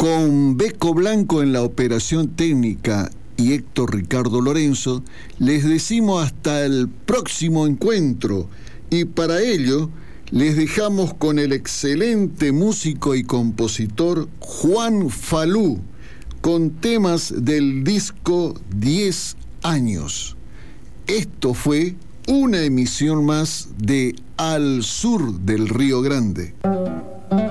Con Beco Blanco en la operación técnica y Héctor Ricardo Lorenzo, les decimos hasta el próximo encuentro, y para ello les dejamos con el excelente músico y compositor Juan Falú, con temas del disco 10 años. Esto fue una emisión más de Al Sur del Río Grande.